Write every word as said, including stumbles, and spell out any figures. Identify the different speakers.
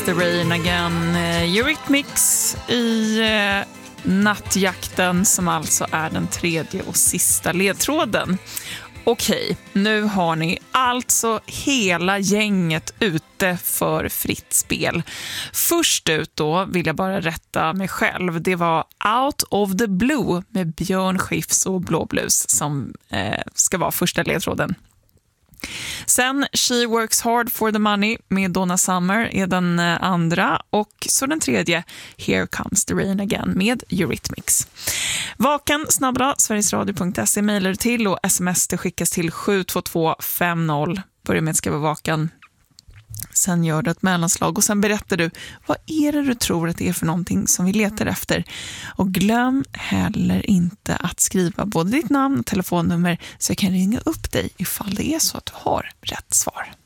Speaker 1: The Rain Again, Eurythmics i eh, nattjakten som alltså är den tredje och sista ledtråden. Okej, nu har ni alltså hela gänget ute för fritt spel. Först ut då vill jag bara rätta mig själv. Det var Out of the Blue med Björn Skifs och Blå Blues som eh, ska vara första ledtråden. Sen She Works Hard for the Money med Donna Summer är den andra, och så den tredje Here Comes the Rain Again med Eurythmics. Vaken snabbla sverigesradio punkt se mejlar till, och sms det skickas till sju två två fem noll. Börja med att skriva vaken. Sen gör du ett mellanslag och sen berättar du vad är det du tror att det är för någonting som vi letar efter. Och glöm heller inte att skriva både ditt namn och telefonnummer så jag kan ringa upp dig ifall det är så att du har rätt svar.